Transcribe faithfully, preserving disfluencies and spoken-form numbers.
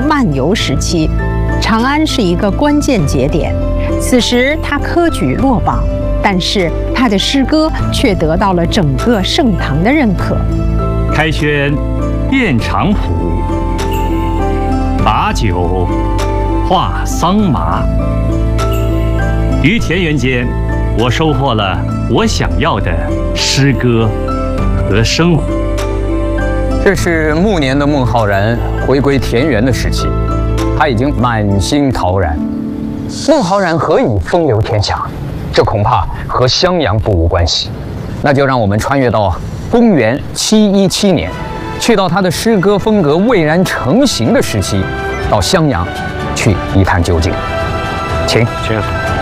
漫游时期，长安是一个关键节点。此时他科举落榜，但是他的诗歌却得到了整个盛唐的认可。 开轩遍长谱，把酒话桑麻。于田园间，我收获了我想要的诗歌和生活。 这是暮年的孟浩然回归田园的时期，他已经满心陶然。孟浩然何以风流天下？这恐怕和襄阳不无关系。那就让我们穿越到公元七一七年，去到他的诗歌风格蔚然成型的时期，到襄阳去一探究竟。请。 请。